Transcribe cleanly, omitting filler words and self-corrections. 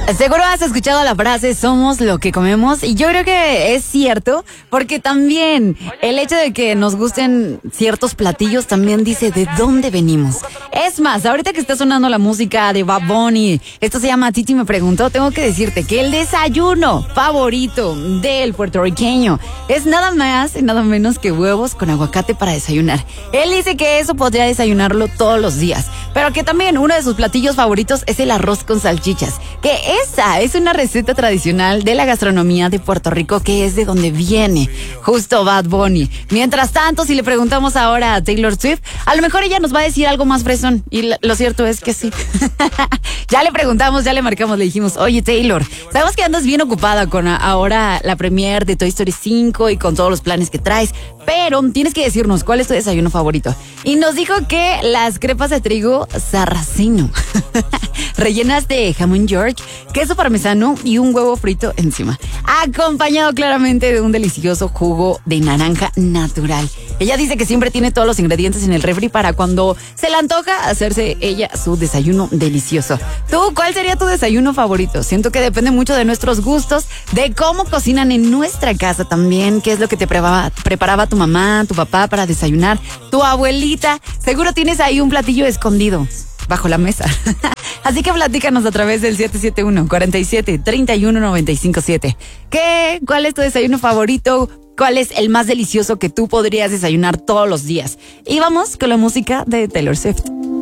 Seguro has escuchado la frase somos lo que comemos y yo creo que es cierto porque también el hecho de que nos gusten ciertos platillos también dice de dónde venimos. Es más, ahorita que está sonando la música de Bad Bunny, esto se llama Titi me preguntó, tengo que decirte que el desayuno favorito del puertorriqueño es nada más y nada menos que huevos con aguacate para desayunar. Él dice que eso podría desayunarlo todos los días, pero que también uno de sus platillos favoritos es el arroz con salchichas, que esa es una receta tradicional de la gastronomía de Puerto Rico, que es de donde viene justo Bad Bunny. Mientras tanto, si le preguntamos ahora a Taylor Swift, a lo mejor ella nos va a decir algo más fresón, y lo cierto es que sí. Ya le preguntamos, ya le marcamos, le dijimos, oye Taylor, sabemos que andas bien ocupada con ahora la premiere de Toy Story 5 y con todos los planes que traes, pero tienes que decirnos cuál es tu desayuno favorito. Y nos dijo que las crepas de trigo sarraceno, rellenas de jamón York, queso parmesano y un huevo frito encima, acompañado claramente de un delicioso jugo de naranja natural. Ella dice que siempre tiene todos los ingredientes en el refri para cuando se le antoja hacerse ella su desayuno delicioso. ¿Tú cuál sería tu desayuno favorito? Siento que depende mucho de nuestros gustos, de cómo cocinan en nuestra casa también, qué es lo que te preparaba tu mamá, tu papá para desayunar, tu abuelita. Seguro tienes ahí un platillo escondido bajo la mesa. Así que platícanos a través del 771-47-31-957. ¿Cuál es tu desayuno favorito? ¿Cuál es el más delicioso que tú podrías desayunar todos los días? Y vamos con la música de Taylor Swift.